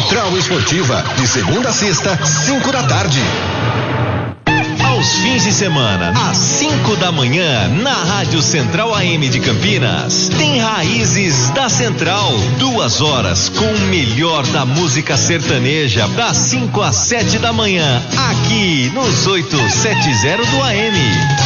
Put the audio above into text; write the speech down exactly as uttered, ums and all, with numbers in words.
Central Esportiva, de segunda a sexta, cinco da tarde. Aos fins de semana, às cinco da manhã, na Rádio Central A M de Campinas, tem Raízes da Central. Duas horas com o melhor da música sertaneja, das cinco às sete da manhã, aqui nos oitocentos e setenta do A M.